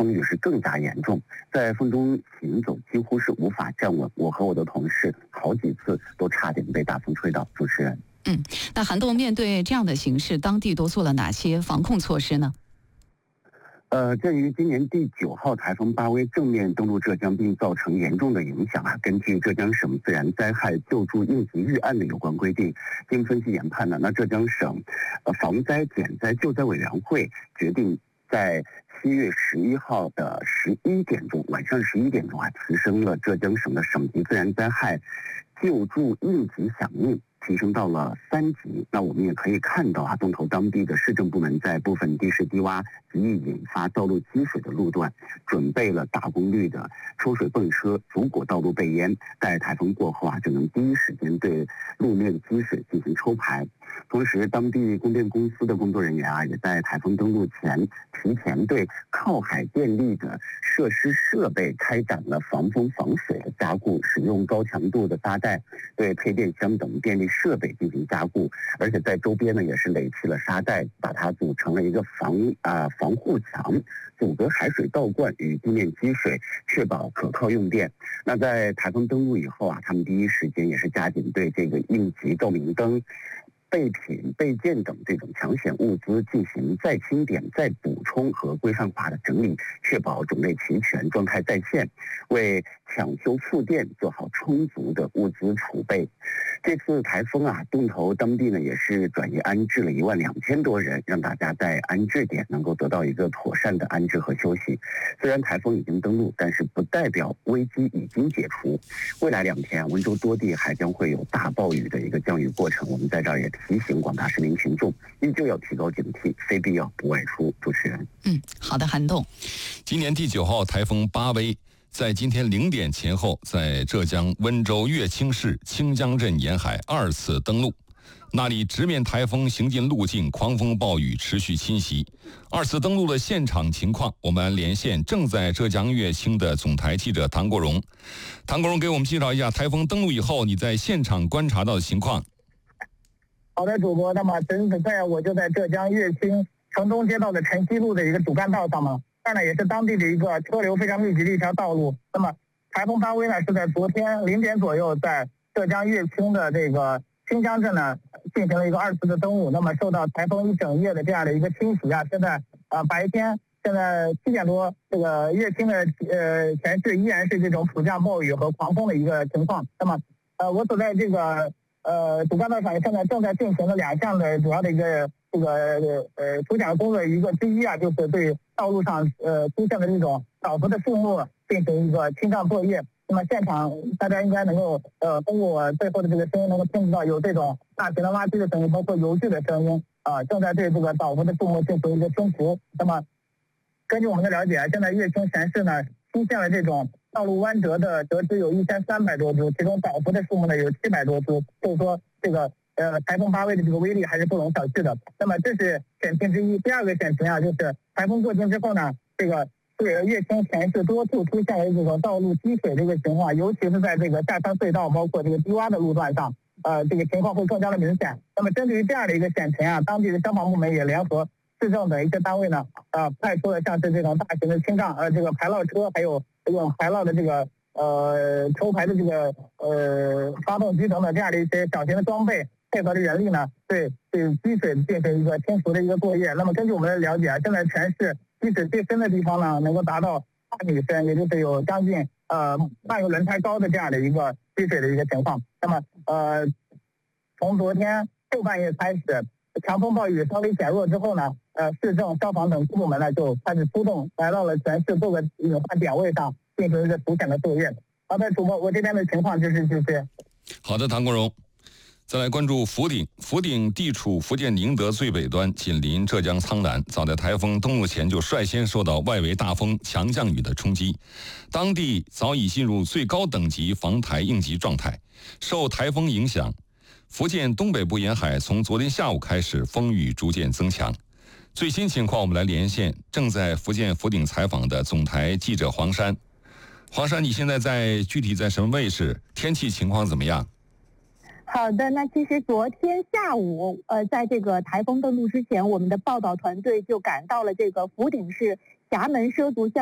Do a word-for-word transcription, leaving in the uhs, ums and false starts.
风雨是更加严重，在风中行走几乎是无法站稳。我和我的同事好几次都差点被大风吹倒。主持人， 嗯，那韩栋面对这样的形势，当地都做了哪些防控措施呢？ 呃，鉴于今年第九号台风巴威正面登陆浙江并造成严重的影响啊，根据浙江省自然灾害救助应急预案的有关规定，经分析研判呢，那浙江省呃防灾减灾救灾委员会决定在七月十一号的十一点钟，晚上十一点钟啊，提升了浙江省的省级自然灾害救助应急响应。提升到了三级，那我们也可以看到啊，洞头当地的市政部门在部分地势低洼、极易引发道路积水的路段，准备了大功率的抽水泵车，阻裹道路被淹。待台风过后啊，就能第一时间对路面积水进行抽排。同时，当地供电公司的工作人员啊，也在台风登陆前提前对靠海电力的设施设备开展了防风防水的加固，使用高强度的搭带对配电箱等电力设备进行加固，而且在周边呢也是垒起了沙袋，把它组成了一个防啊、呃、防护墙，阻隔海水倒灌与地面积水，确保可靠用电。那在台风登陆以后啊，他们第一时间也是加紧对这个应急照明灯、备品、备件等这种抢险物资进行再清点、再补充和规范化的整理，确保种类齐全、状态在线，为抢修复电做好充足的物资储备。这次台风啊，洞头当地呢也是转移安置了一万两千多人，让大家在安置点能够得到一个妥善的安置和休息。虽然台风已经登陆，但是不代表危机已经解除。未来两天，温州多地还将会有大暴雨的一个降雨过程。我们在这儿也提醒广大市民群众，依旧要提高警惕，非必要不外出。主持人， 嗯，好的，韩栋。 今年第九号台风巴威在今天零点前后，在浙江温州乐清市清江镇沿海二次登陆。那里直面台风行进路径，狂风暴雨持续侵袭。二次登陆的现场情况，我们连线正在浙江乐清的总台记者唐国荣。唐国荣给我们介绍一下台风登陆以后你在现场观察到的情况。 好的，主播。那么此时此刻，我就在浙江乐清城东街道的城西路的一个主干道上嘛，这儿呢也是当地的一个车流非常密集的一条道路。那么台风巴威呢是在昨天零点左右，在浙江乐清的这个清江镇呢进行了一个二次的登陆。那么受到台风一整夜的这样的一个侵袭啊，现在呃白天现在七点多，这个乐清的呃全市依然是这种普降暴雨和狂风的一个情况。那么呃我所在这个呃主干道上现在正在进行的两项的主要的一个这个呃除险工作，一个之一啊，就是对道路上呃出现的这种倒伏的树木进行一个清障作业。那么现场大家应该能够呃通过我背后的这个声音能够听到有这种大型的挖机的声音，包括油锯的声音啊、呃，正在对这个倒伏的树木进行一个清除。那么根据我们的了解啊，现在乐清全市呢出现了这种道路弯折的折枝有一千三百多株，其中倒伏的树木呢有七百多株，所以说这个呃台风巴威的这个威力还是不容小觑的。那么这是险情之一。第二个险情啊，就是台风过境之后呢，这个对乐清全市多处出现了这种道路积水的一个情况，尤其是在这个下山隧道包括这个低洼的路段上，呃这个情况会更加的明显。那么针对于这样的一个险情啊，当地的消防部门也联合市政等一些单位呢，呃，派出了像是这种大型的清障呃这个排涝车，还有这种排涝的这个呃抽排的这个呃发动机等等这样的一些小型的装备，配合的人力呢，对对积水进行一个清除的一个作业。那么根据我们的了解啊，现在全市积水最深的地方呢，能够达到八米深，也就是有将近呃半个轮胎高的这样的一个积水的一个情况。那么呃，从昨天后半夜开始，强风暴雨稍微减弱之后呢，呃，市政、消防等部门呢就开始出动，来到了全市各个隐患点位上进行一个除险的作业。好的，主播，我这边的情况就是这些。 好的，唐国荣。再来关注福鼎，福鼎地处福建宁德最北端，紧邻浙江苍南，早在台风登陆前就率先受到外围大风、强降雨的冲击，当地早已进入最高等级防台应急状态。受台风影响，福建东北部沿海从昨天下午开始风雨逐渐增强。最新情况，我们来连线正在福建福鼎采访的总台记者黄山。黄山，你现在在具体在什么位置？天气情况怎么样？ 好的，那其实昨天下午，呃，在这个台风登陆之前，我们的报道团队就赶到了这个福鼎市厦门畲族乡。